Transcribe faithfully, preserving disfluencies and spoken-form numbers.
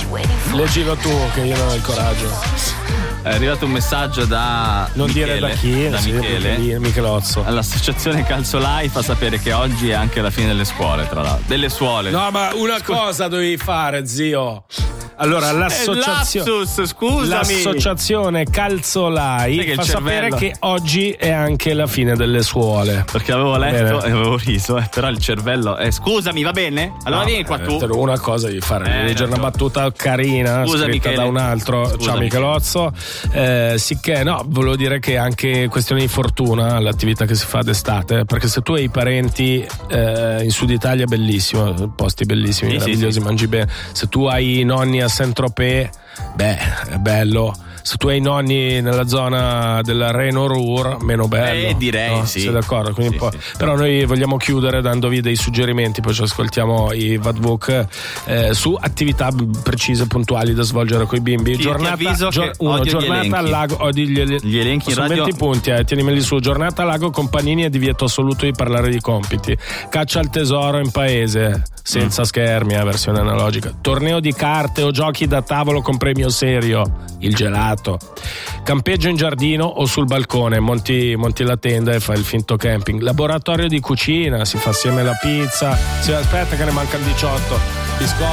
Leggilo tu che io non ho il coraggio. È arrivato un messaggio da non Michele, dire da chi, da sì, Michele, Michelozzo. All'associazione Calcio Live fa sapere che oggi è anche la fine delle scuole, tra l'altro. Delle suole. No, ma una Scusa. cosa dovevi fare, zio. Allora, l'associazione lapsus, scusami. L'associazione Calzolai fa sapere che oggi è anche la fine delle suole. Perché avevo letto bene. E avevo riso, eh, però il cervello è scusami, va bene? Allora no, vieni qua tu. Eh, una cosa devi fare, devi eh, leggere una battuta carina, Scusa, scritta Michele. da un altro. Scusa, ciao Michelozzo. Eh, sicché no, volevo dire che anche questione di fortuna l'attività che si fa d'estate, perché se tu hai parenti eh, in Sud Italia è bellissimo, posti bellissimi, sì, meravigliosi, sì, sì. mangi bene. Se tu hai i nonni a Saint-Tropez, beh, è bello. Se tu hai i nonni nella zona della Reno-Ruhr, meno bello. Eh, direi, no? sì. Sei d'accordo? Quindi Sì, poi, sì. Però noi vogliamo chiudere dandovi dei suggerimenti, poi ci ascoltiamo i Vadvuk eh, su attività precise, puntuali da svolgere con i bimbi. Sì, giornata ti avviso gior- che uno, odio gli giornata al elenchi. lago. Odi gli, ele- Gli elenchi in sono radio. venti punti, eh, tienimeli su. Giornata al lago con panini e divieto assoluto di parlare di compiti. Caccia al tesoro in paese, senza mm. schermi, eh, versione analogica. Torneo di carte o giochi da tavolo con premio serio, il gelato. Campeggio in giardino o sul balcone, monti, monti la tenda e fai il finto camping. Laboratorio di cucina, si fa assieme la pizza. Sì, aspetta che ne mancano diciotto. Biscotti.